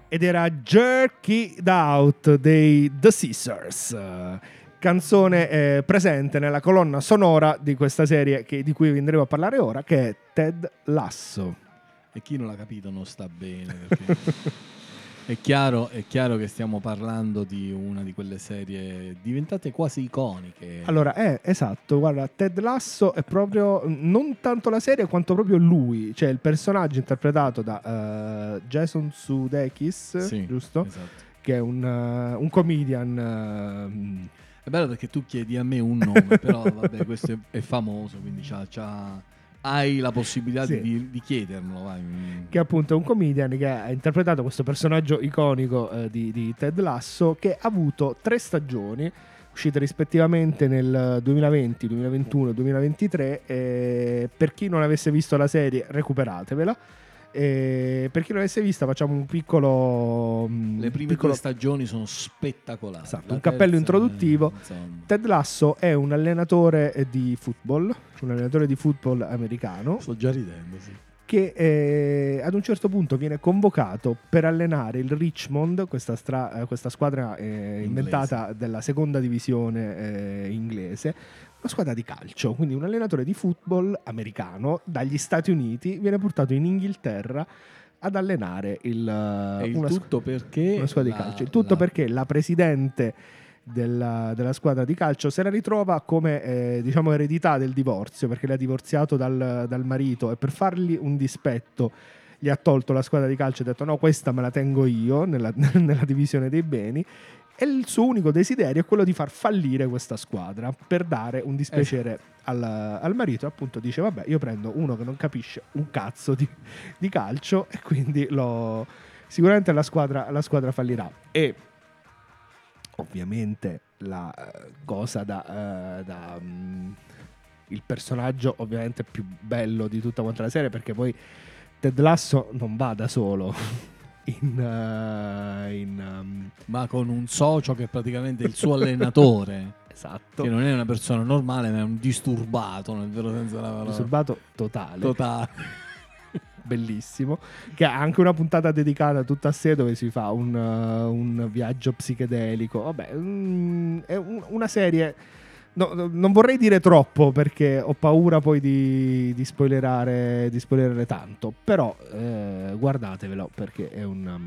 ed era Jerked Out dei The Scissors, canzone presente nella colonna sonora di questa serie di cui vi andremo a parlare ora, che è Ted Lasso. E chi non l'ha capito non sta bene, perché è chiaro che stiamo parlando di una di quelle serie diventate quasi iconiche. Allora, esatto, guarda, Ted Lasso è proprio non tanto la serie quanto proprio lui, cioè il personaggio interpretato da Jason Sudeikis, Sì, giusto? esatto. Che è un comedian. È bello perché tu chiedi a me un nome, però vabbè, questo è famoso, quindi hai la possibilità Sì. di chiedermelo, vai. Che appunto è un comedian che ha interpretato questo personaggio iconico di Ted Lasso, che ha avuto 3 stagioni uscite rispettivamente nel 2020, 2021 e 2023. Per chi non avesse visto la serie, recuperatevela. Per chi non l'avesse vista, facciamo un piccolo. Le prime 2 stagioni sono spettacolari. Esatto, un cappello introduttivo. Insomma. Ted Lasso è un allenatore di football, americano. Sto già ridendo, sì. Che ad un certo punto viene convocato per allenare il Richmond, questa squadra inventata della seconda divisione inglese, una squadra di calcio. Quindi un allenatore di football americano dagli Stati Uniti viene portato in Inghilterra ad allenare una squadra di calcio. Il tutto perché la presidente della squadra di calcio se la ritrova come diciamo eredità del divorzio, perché le ha divorziato dal marito, e per fargli un dispetto gli ha tolto la squadra di calcio e ha detto no, questa me la tengo io nella divisione dei beni, e il suo unico desiderio è quello di far fallire questa squadra per dare un dispiacere al marito. E appunto dice vabbè, io prendo uno che non capisce un cazzo di calcio, e quindi sicuramente la squadra fallirà. E ovviamente la cosa il personaggio ovviamente più bello di tutta quanta la serie, perché poi Ted Lasso non va da solo ma con un socio che è praticamente il suo allenatore. Esatto. Che non è una persona normale, ma è un disturbato nel vero senso della parola. Disturbato totale. Bellissimo, che ha anche una puntata dedicata tutta a sé, dove si fa un viaggio psichedelico. Vabbè, è una serie. No, non vorrei dire troppo, perché ho paura poi di spoilerare tanto. Però guardatevelo, perché è una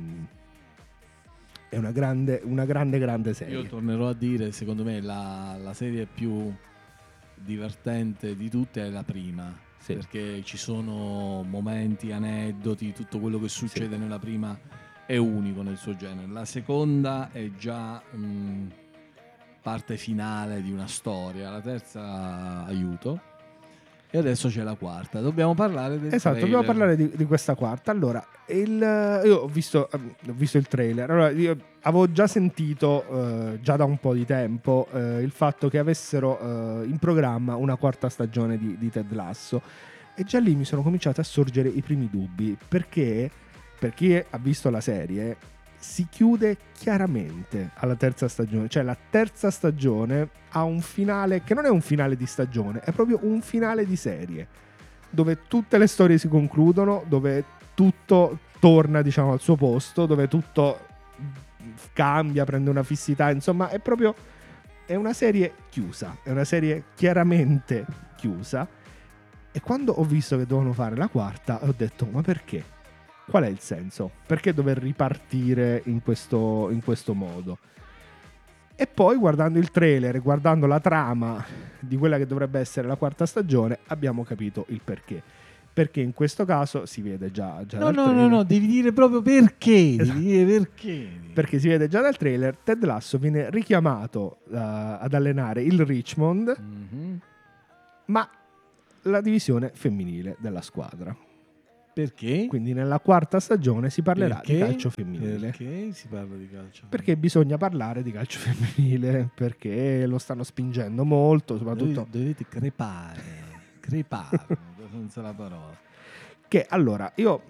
grande serie. Io tornerò a dire, secondo me la serie più divertente di tutte è la prima. Sì. Perché ci sono momenti, aneddoti, tutto quello che succede nella prima è unico nel suo genere. La seconda è già parte finale di una storia, la terza aiuto, e adesso c'è la quarta. Dobbiamo parlare del trailer. Dobbiamo parlare di questa quarta. Allora, io ho visto il trailer. Allora, io avevo già sentito già da un po' di tempo il fatto che avessero in programma una quarta stagione di Ted Lasso, e già lì mi sono cominciati a sorgere i primi dubbi, perché per chi ha visto la serie si chiude chiaramente alla terza stagione. Cioè la terza stagione ha un finale che non è un finale di stagione, è proprio un finale di serie, dove tutte le storie si concludono, dove tutto torna, diciamo, al suo posto, dove tutto cambia, prende una fissità. Insomma, è una serie chiusa, è una serie chiaramente chiusa. E quando ho visto che dovevano fare la quarta, ho detto ma perché? Qual è il senso? Perché dover ripartire in questo modo? E poi, guardando il trailer, guardando la trama di quella che dovrebbe essere la quarta stagione, abbiamo capito il perché. Perché in questo caso si vede già dal trailer. No, devi dire proprio perché. Esatto. Devi dire perché. Perché si vede già dal trailer, Ted Lasso viene richiamato ad allenare il Richmond, ma la divisione femminile della squadra. Perché? Quindi nella quarta stagione si parlerà di calcio femminile. Perché si parla di calcio? Perché bisogna parlare di calcio femminile, perché lo stanno spingendo molto, soprattutto dovete crepare senza la parola. Che allora io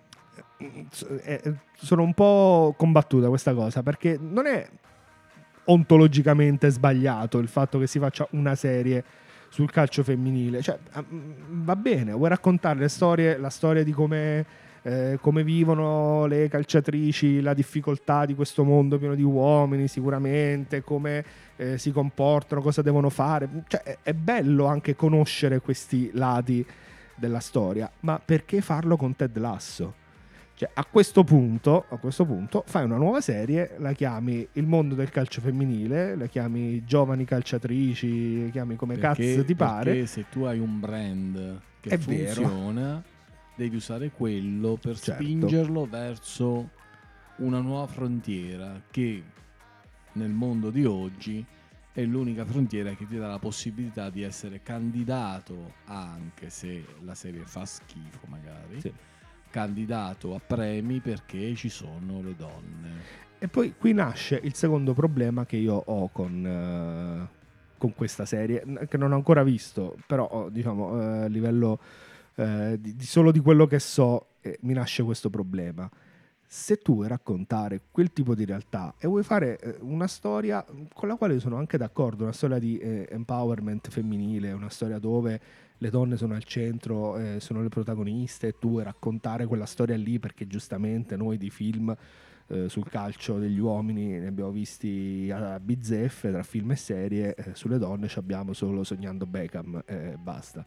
sono un po' combattuta questa cosa, perché non è ontologicamente sbagliato il fatto che si faccia una serie sul calcio femminile. Cioè, va bene, vuoi raccontare la storia di come come vivono le calciatrici, la difficoltà di questo mondo pieno di uomini sicuramente, come si comportano, cosa devono fare. Cioè, è bello anche conoscere questi lati della storia, ma perché farlo con Ted Lasso? Cioè, a questo punto fai una nuova serie, la chiami Il mondo del calcio femminile, la chiami Giovani calciatrici, la chiami come cazzo ti pare. Perché se tu hai un brand che funziona, devi usare quello per spingerlo verso una nuova frontiera che nel mondo di oggi è l'unica frontiera che ti dà la possibilità di essere candidato, anche se la serie fa schifo magari, candidato a premi perché ci sono le donne. E poi qui nasce il secondo problema che io ho con questa serie, che non ho ancora visto, però diciamo a livello solo di quello che so mi nasce questo problema. Se tu vuoi raccontare quel tipo di realtà e vuoi fare una storia con la quale sono anche d'accordo, una storia di empowerment femminile, una storia dove le donne sono al centro, sono le protagoniste, e tu vuoi raccontare quella storia lì, perché giustamente noi di film sul calcio degli uomini ne abbiamo visti a bizzeffe, tra film e serie, sulle donne ci abbiamo solo Sognando Beckham e basta.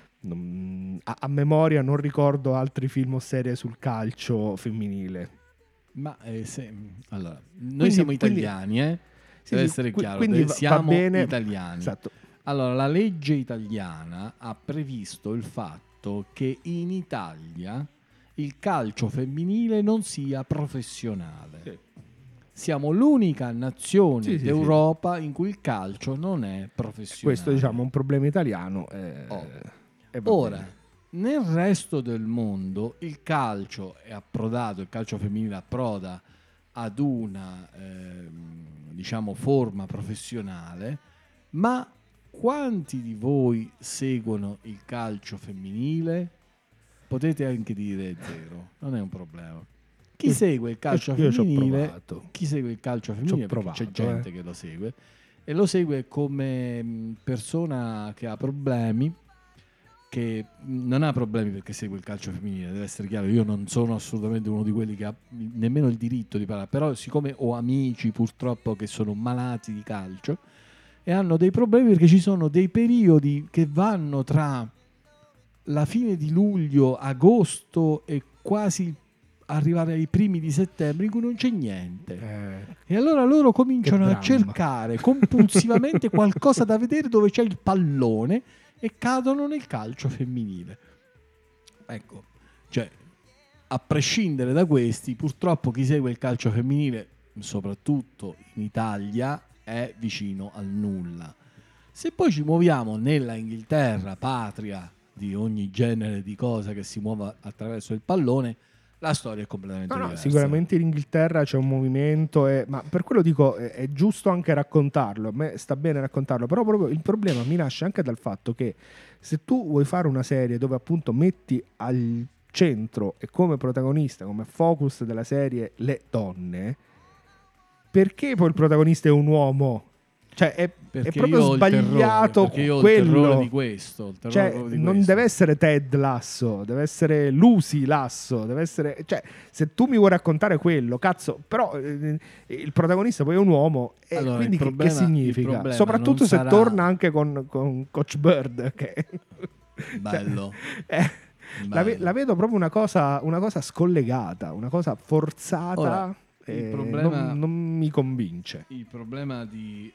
A memoria non ricordo altri film o serie sul calcio femminile. Ma allora, noi siamo italiani, deve essere chiaro, siamo italiani. Esatto. Allora, la legge italiana ha previsto il fatto che in Italia il calcio femminile non sia professionale. Sì. Siamo l'unica nazione d'Europa in cui il calcio non è professionale. Questo, diciamo, è un problema italiano. Ora, nel resto del mondo il calcio è approdato, il calcio femminile approda ad una diciamo forma professionale, ma quanti di voi seguono il calcio femminile? Potete anche dire zero, non è un problema. Chi segue il calcio femminile? Chi segue il calcio femminile? C'è gente che lo segue e lo segue come persona che ha problemi, che non ha problemi perché segue il calcio femminile, deve essere chiaro. Io non sono assolutamente uno di quelli che ha nemmeno il diritto di parlare, però siccome ho amici purtroppo che sono malati di calcio e hanno dei problemi perché ci sono dei periodi che vanno tra la fine di luglio, agosto e quasi arrivare ai primi di settembre in cui non c'è niente. E allora loro cominciano a cercare compulsivamente qualcosa da vedere dove c'è il pallone e cadono nel calcio femminile. Ecco, cioè, a prescindere da questi, purtroppo chi segue il calcio femminile, soprattutto in Italia, è vicino al nulla. Se poi ci muoviamo nella Inghilterra, patria di ogni genere di cosa che si muova attraverso il pallone, la storia è completamente diversa. Sicuramente in Inghilterra c'è un movimento, ma per quello dico è giusto anche raccontarlo, a me sta bene raccontarlo, però proprio il problema mi nasce anche dal fatto che se tu vuoi fare una serie dove appunto metti al centro e come protagonista, come focus della serie le donne, perché poi il protagonista è un uomo? Cioè è proprio sbagliato quello. Il terrore di questo. Non deve essere Ted Lasso, deve essere Lucy Lasso, deve essere, cioè, se tu mi vuoi raccontare quello, cazzo, però il protagonista poi è un uomo, e allora, quindi che significa? Soprattutto se torna anche con Coach Bird, che bello. La vedo proprio una cosa scollegata, una cosa forzata. Ora, il problema, non mi convince. Il problema di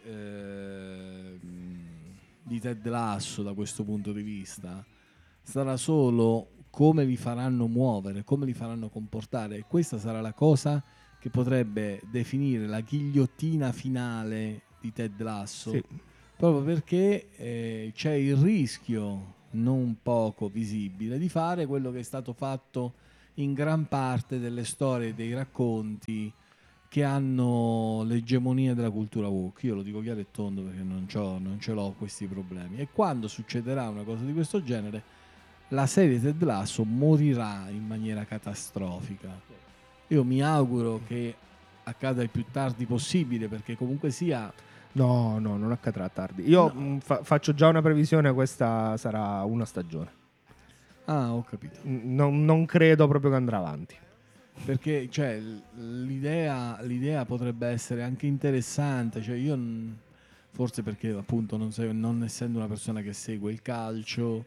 Ted Lasso da questo punto di vista sarà solo come li faranno muovere, come li faranno comportare, e questa sarà la cosa che potrebbe definire la ghigliottina finale di Ted Lasso, proprio perché c'è il rischio non poco visibile di fare quello che è stato fatto in gran parte delle storie e dei racconti che hanno l'egemonia della cultura woke. Io lo dico chiaro e tondo perché non ce l'ho questi problemi, e quando succederà una cosa di questo genere la serie Ted Lasso morirà in maniera catastrofica. Io mi auguro che accada il più tardi possibile, perché comunque sia... No, non accadrà tardi. Io faccio già una previsione, questa sarà una stagione. Ah, ho capito. Non credo proprio che andrà avanti. Perché cioè, l'idea potrebbe essere anche interessante, cioè io forse perché appunto non essendo una persona che segue il calcio,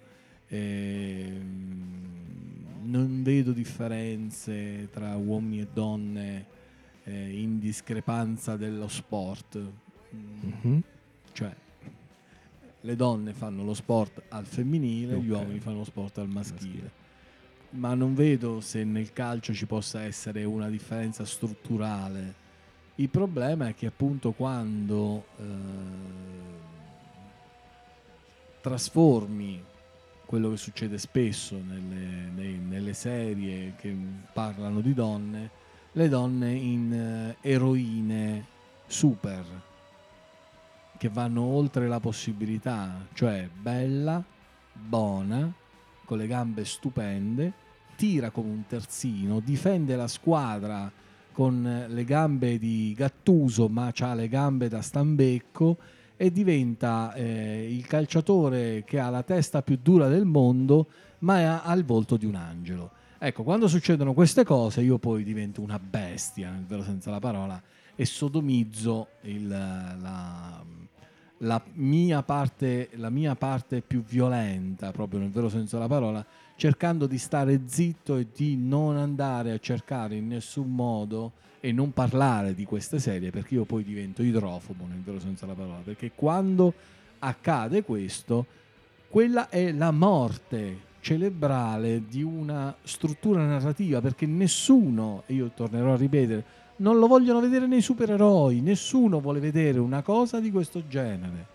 non vedo differenze tra uomini e donne in discrepanza dello sport. Mhm. Cioè, le donne fanno lo sport al femminile, gli Ok. uomini fanno lo sport al maschile. Ma non vedo se nel calcio ci possa essere una differenza strutturale. Il problema è che appunto quando trasformi quello che succede spesso nelle serie che parlano di donne, le donne in eroine super, che vanno oltre la possibilità, cioè bella, buona, con le gambe stupende, tira come un terzino, difende la squadra con le gambe di Gattuso, ma ha le gambe da Stambecco, e diventa il calciatore che ha la testa più dura del mondo, ma ha il volto di un angelo. Ecco, quando succedono queste cose io poi divento una bestia, nel vero senso della parola, e sodomizzo la mia parte più violenta, proprio nel vero senso della parola, cercando di stare zitto e di non andare a cercare in nessun modo e non parlare di queste serie, perché io poi divento idrofobo nel vero senso della parola, perché quando accade questo, quella è la morte cerebrale di una struttura narrativa, perché nessuno, e io tornerò a ripetere, non lo vogliono vedere nei supereroi, nessuno vuole vedere una cosa di questo genere.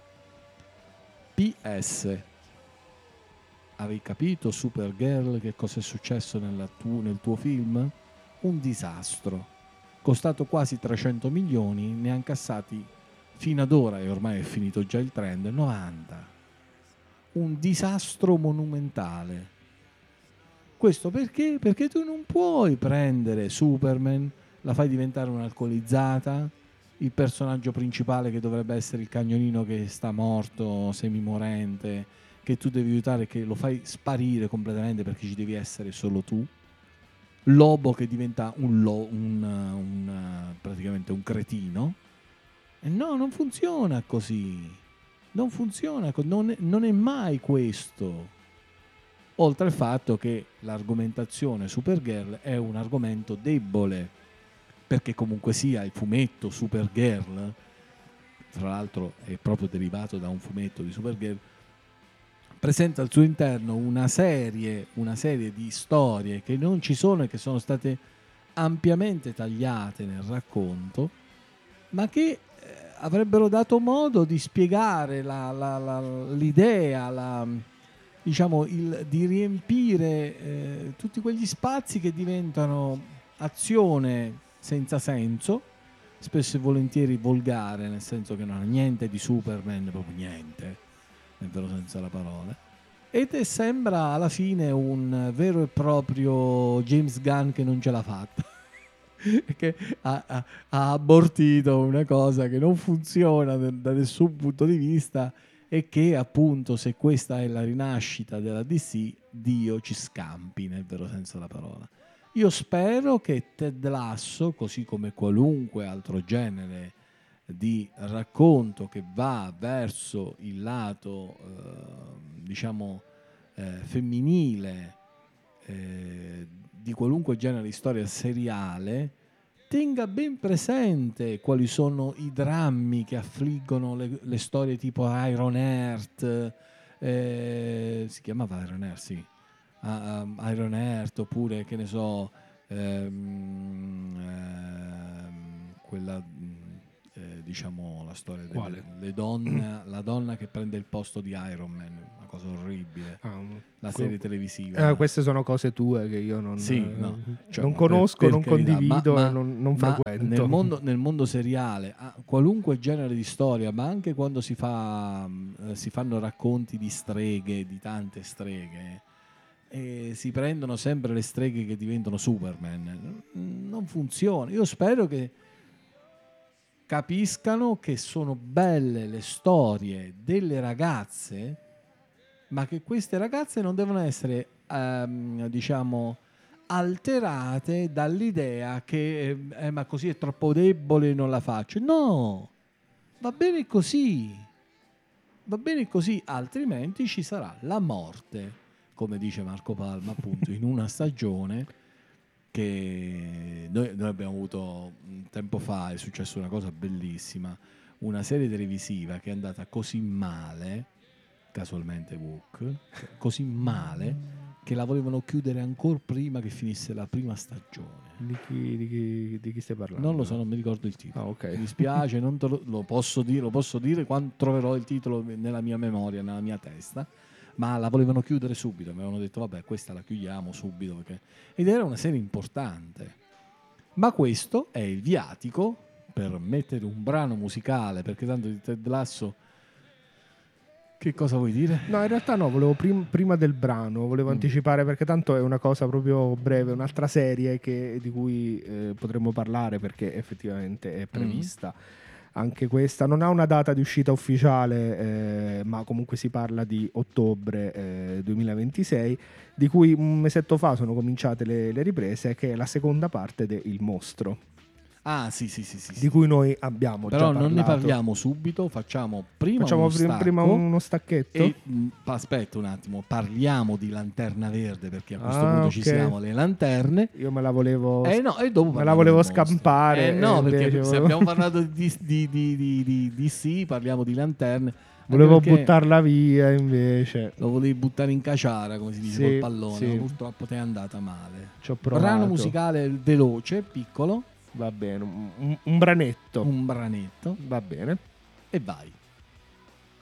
PS, avevi capito Supergirl che cosa è successo nel tuo film? Un disastro, costato quasi 300 milioni, ne ha incassati fino ad ora, e ormai è finito già il trend, 90. Un disastro monumentale. Questo perché? Perché tu non puoi prendere Superman, la fai diventare un'alcolizzata, il personaggio principale che dovrebbe essere il cagnolino che sta morto, semimorente, che tu devi aiutare, che lo fai sparire completamente perché ci devi essere solo tu. Lobo che diventa praticamente un cretino. E no, non funziona così. Non funziona, non è mai questo. Oltre al fatto che l'argomentazione Supergirl è un argomento debole, perché comunque sia il fumetto Supergirl, tra l'altro è proprio derivato da un fumetto di Supergirl, presenta al suo interno una serie di storie che non ci sono e che sono state ampiamente tagliate nel racconto, ma che avrebbero dato modo di spiegare l'idea, diciamo, di riempire tutti quegli spazi che diventano azione senza senso, spesso e volentieri volgare, nel senso che non ha niente di Superman, proprio niente, nel vero senso della parola. Ed sembra alla fine un vero e proprio James Gunn che non ce l'ha fatta. Che ha abortito una cosa che non funziona da nessun punto di vista, e che appunto, se questa è la rinascita della DC, Dio ci scampi nel vero senso della parola. Io spero che Ted Lasso, così come qualunque altro genere di racconto che va verso il lato diciamo femminile, di qualunque genere di storia seriale, tenga ben presente quali sono i drammi che affliggono le storie tipo Iron Heart, si chiamava Iron Heart, sì, Iron Heart, oppure che ne so, quella diciamo la storia delle donne, la donna che prende il posto di Iron Man, una cosa orribile, la serie televisiva. Queste sono cose tue che io non, sì, no, cioè, non conosco, per non carità, condivido e non frequento. nel mondo seriale, qualunque genere di storia, ma anche quando si fanno racconti di streghe, di tante streghe, e si prendono sempre le streghe che diventano Superman, non funziona. Io spero che capiscano che sono belle le storie delle ragazze, ma che queste ragazze non devono essere diciamo alterate dall'idea che ma così è troppo debole, non la faccio. No, va bene così, altrimenti ci sarà la morte, come dice Marco Palma, appunto, in una stagione che noi abbiamo avuto tempo fa. È successa una cosa bellissima, una serie televisiva che è andata così male, casualmente Wook, così male che la volevano chiudere ancora prima che finisse la prima stagione. Di chi stai parlando? Non lo so, non mi ricordo il titolo. Okay. Mi dispiace, non te lo posso dire quando troverò il titolo nella mia memoria, nella mia testa, ma la volevano chiudere subito. Mi avevano detto vabbè, questa la chiudiamo subito perché... Ed era una serie importante. Ma questo è il viatico per mettere un brano musicale, perché tanto di Ted Lasso... Che cosa vuoi dire? No, in realtà no, volevo prima del brano, volevo anticipare, perché tanto è una cosa proprio breve, un'altra serie di cui potremmo parlare, perché effettivamente è prevista. Anche questa non ha una data di uscita ufficiale, ma comunque si parla di ottobre 2026, di cui un mesetto fa sono cominciate le riprese, che è la seconda parte di Il Mostro. Ah, sì. Di cui noi abbiamo però già parlato. Non ne parliamo subito, facciamo prima uno stacchetto. E aspetta un attimo, parliamo di Lanterna Verde, perché a questo punto ci siamo le lanterne. Io me la volevo dopo me la volevo scampare. No, perché se abbiamo parlato di DC, parliamo di lanterne. Volevo buttarla via, invece. Lo volevi buttare in caciara, come si dice, col pallone. Sì. Purtroppo ti è andata male. Ci ho provato. Brano musicale veloce, piccolo. Va bene, un branetto. Un branetto. Va bene. E vai.